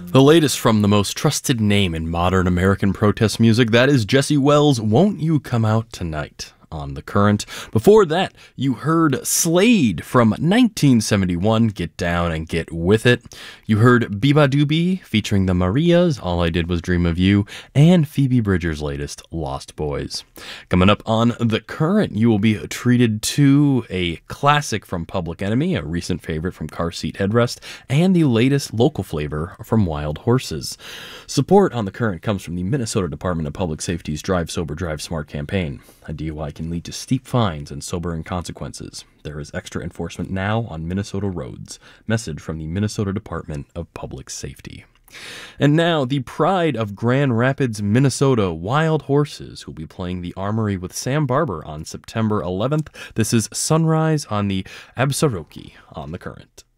The latest from the most trusted name in modern American protest music, that is Jesse Wells' Won't You Come Out Tonight on The Current. Before that, you heard Slade from 1971, Get Down and Get With It. You heard Biba Doobie featuring the Marias, All I Did Was Dream of You, and Phoebe Bridgers' latest, Lost Boys. Coming up on The Current, you will be treated to a classic from Public Enemy, a recent favorite from Car Seat Headrest, and the latest local flavor from Wild Horses. Support on The Current comes from the Minnesota Department of Public Safety's Drive Sober, Drive Smart campaign. A DUI can lead to steep fines and sobering consequences. There is extra enforcement now on Minnesota roads. Message from the Minnesota Department of Public Safety. And now, the pride of Grand Rapids, Minnesota, Wild Horses, who will be playing the Armory with Sam Barber on September 11th. This is Sunrise on the Absaroki on The Current.